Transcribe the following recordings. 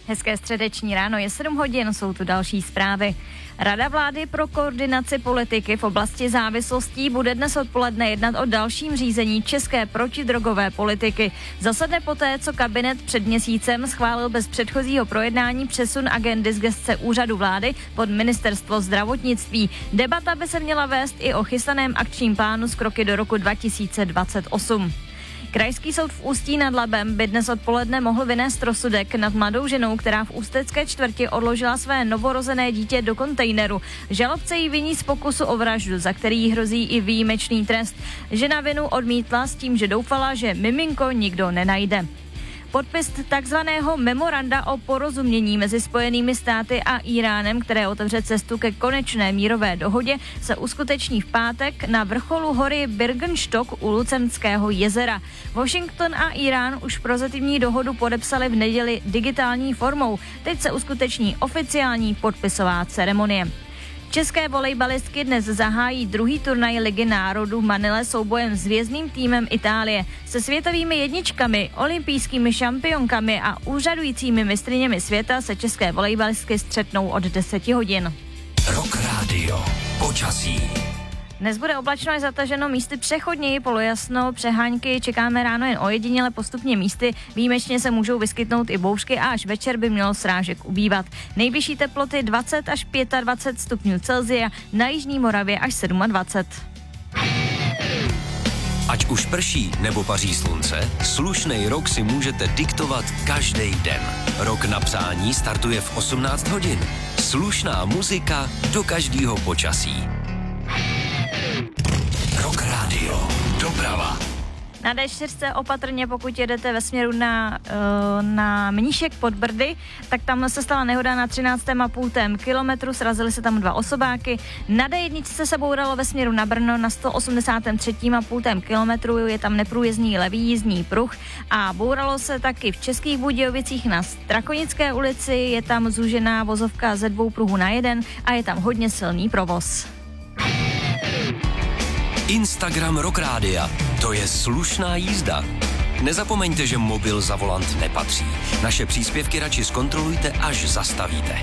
Hezké středeční ráno, je 7 hodin, jsou tu další zprávy. Rada vlády pro koordinaci politiky v oblasti závislostí bude dnes odpoledne jednat o dalším řízení české protidrogové politiky. Zasedne poté, co kabinet před měsícem schválil bez předchozího projednání přesun agendy z gesce úřadu vlády pod ministerstvo zdravotnictví. Debata by se měla vést i o chystaném akčním plánu s kroky do roku 2028. Krajský soud v Ústí nad Labem by dnes odpoledne mohl vynést rozsudek nad mladou ženou, která v ústecké čtvrti odložila své novorozené dítě do kontejneru. Žalobce jí viní z pokusu o vraždu, za který jí hrozí i výjimečný trest. Žena vinu odmítla s tím, že doufala, že miminko nikdo nenajde. Podpis takzvaného memoranda o porozumění mezi Spojenými státy a Íránem, které otevře cestu ke konečné mírové dohodě, se uskuteční v pátek na vrcholu hory Birkenstock u Lucemského jezera. Washington a Írán už prozatímní dohodu podepsali v neděli digitální formou. Teď se uskuteční oficiální podpisová ceremonie. České volejbalistky dnes zahájí druhý turnaj Ligy národů v Manile soubojem s hvězdným týmem Itálie. Se světovými jedničkami, olympijskými šampionkami a úřadujícími mistryněmi světa se české volejbalistky střetnou od 10 hodin. Rock Radio. Počasí. Dnes bude oblačno a zataženo, místy přechodněji polojasno, přehánky čekáme ráno jen ojediněle, postupně místy, výjimečně se můžou vyskytnout i bouřky a až večer by mělo srážek ubývat. Nejvyšší teploty 20 až 25 stupňů Celsia, na jižní Moravě až 27. Ať už prší nebo paří slunce, slušnej rok si můžete diktovat každý den. Rok na přání startuje v 18 hodin. Slušná muzika do každého počasí. Rock Radio. Doprava. Na D4 opatrně, pokud jedete ve směru na Mníšek pod Brdy, tak tam se stala nehoda na 13,5 kilometru, srazily se tam 2 osobáky. Na D1 se bouralo ve směru na Brno na 183,5 kilometru, je tam neprůjezdný levý jízdní pruh a bouralo se taky v Českých Budějovicích na Strakonické ulici, je tam zúžená vozovka ze 2 pruhů na 1 a je tam hodně silný provoz. Instagram Rock Rádia. To je slušná jízda. Nezapomeňte, že mobil za volant nepatří. Naše příspěvky radši zkontrolujte, až zastavíte.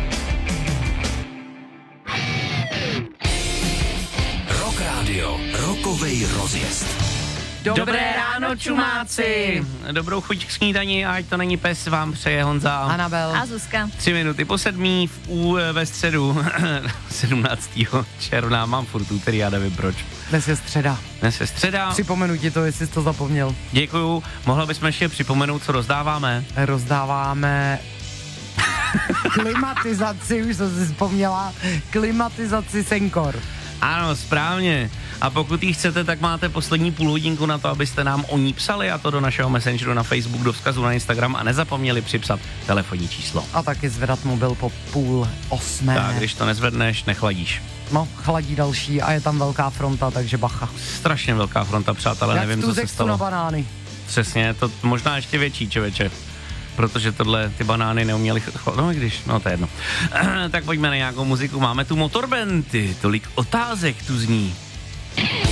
Rock Radio. Rokovej rozjezd. Dobré ráno, čumáci! Dobrou chuť k snídani, ať to není pes, vám přeje Honza, Anabel a Zuzka. 3 minuty po 7 ve středu 17. června, mám furt úterý, já nevím proč. Dnes je středa. Připomenu ti to, jestli jsi to zapomněl. Děkuju, mohla bychom ještě připomenout, co rozdáváme? Rozdáváme klimatizaci, už jsem si vzpomněla, klimatizaci Senkor. Ano, správně. A pokud ji chcete, tak máte poslední půl hodinku na to, abyste nám o ní psali, a to do našeho messengeru na Facebook, do vzkazu na Instagram a nezapomněli připsat telefonní číslo. A taky zvedat mobil po 7:30. Tak, když to nezvedneš, nechladíš. No, chladí další a je tam velká fronta, takže bacha. Strašně velká fronta, přátelé, jak nevím, co se stalo. na banány. Přesně, to možná ještě větší, člověče. Protože ty banány neuměly to je jedno. Tak pojďme na nějakou muziku, máme tu Motorbenty, tolik otázek tu zní.